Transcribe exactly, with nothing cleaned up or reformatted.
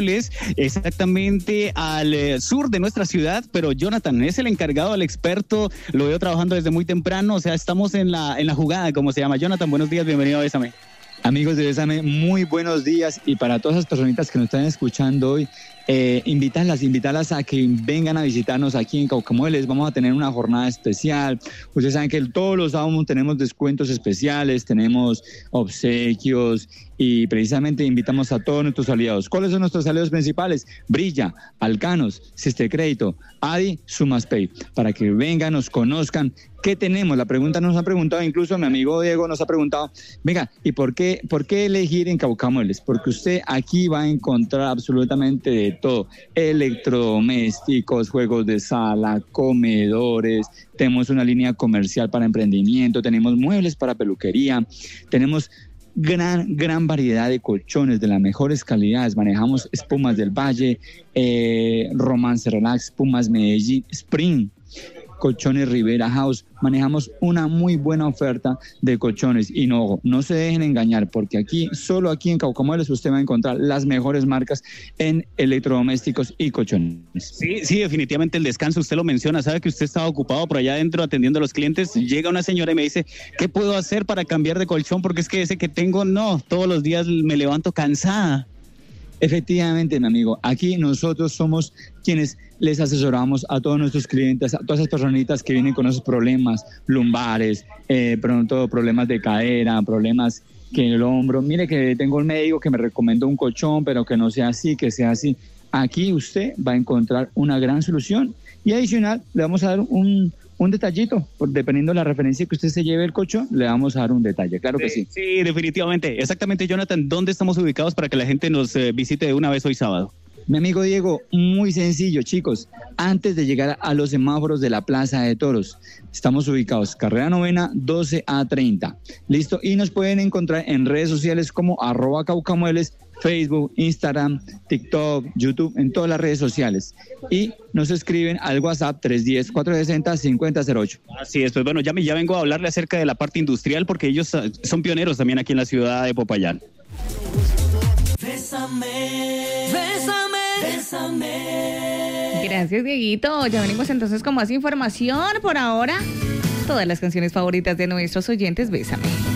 exactamente al eh, sur de nuestra ciudad, pero Jonathan es el encargado, el experto, lo veo trabajando desde muy temprano, o sea, estamos en la, en la jugada, como se llama. Jonathan, buenos días, bienvenido a Bésame. Amigos de Bésame, muy buenos días, y para todas las personitas que nos están escuchando hoy, eh, invitarlas, invitarlas a que vengan a visitarnos aquí en Caucamueles. Vamos a tener una jornada especial. Ustedes saben que todos los sábados tenemos descuentos especiales, tenemos obsequios, y precisamente invitamos a todos nuestros aliados. ¿Cuáles son nuestros aliados principales? Brilla, Alcanos, Siste Crédito, Adi, Sumaspay, para que vengan, nos conozcan. ¿Qué tenemos? La pregunta nos ha preguntado, incluso mi amigo Diego nos ha preguntado, venga, ¿y por qué, por qué elegir en Caucamueles? Porque usted aquí va a encontrar absolutamente de todo: electrodomésticos, juegos de sala, comedores, tenemos una línea comercial para emprendimiento, tenemos muebles para peluquería, tenemos gran, gran variedad de colchones de las mejores calidades. Manejamos espumas del Valle, eh, Romance Relax, espumas Medellín, Spring, colchones Rivera House. Manejamos una muy buena oferta de colchones, y no, no se dejen engañar, porque aquí, solo aquí en Caucamueles, usted va a encontrar las mejores marcas en electrodomésticos y colchones. Sí, sí, definitivamente el descanso, usted lo menciona, sabe que usted estaba ocupado por allá adentro atendiendo a los clientes, llega una señora y me dice, ¿qué puedo hacer para cambiar de colchón? Porque es que ese que tengo, no, todos los días me levanto cansada. Efectivamente, mi amigo, aquí nosotros somos quienes les asesoramos a todos nuestros clientes, a todas esas personitas que vienen con esos problemas lumbares, eh, pronto problemas de cadera, problemas que en el hombro. Mire que tengo un médico que me recomendó un colchón, pero que no sea así, que sea así. Aquí usted va a encontrar una gran solución, y adicional le vamos a dar un... un detallito, dependiendo de la referencia que usted se lleve el colchón, le vamos a dar un detalle, claro sí, que sí. Sí, definitivamente. Exactamente, Jonathan, ¿dónde estamos ubicados para que la gente nos eh, visite de una vez hoy sábado? Mi amigo Diego, muy sencillo, chicos. Antes de llegar a los semáforos de la Plaza de Toros, estamos ubicados carrera novena doce a treinta. Listo, y nos pueden encontrar en redes sociales como arroba Caucamueles, Facebook, Instagram, TikTok, YouTube, en todas las redes sociales. Y nos escriben al WhatsApp tres uno cero, cuatro seis cero, cinco cero cero ocho. Así es, pues bueno, ya, me, ya vengo a hablarle acerca de la parte industrial, porque ellos son pioneros también aquí en la ciudad de Popayán. Bésame, bésame, bésame. Gracias, Dieguito. Ya venimos entonces con más información. Por ahora, todas las canciones favoritas de nuestros oyentes, Bésame.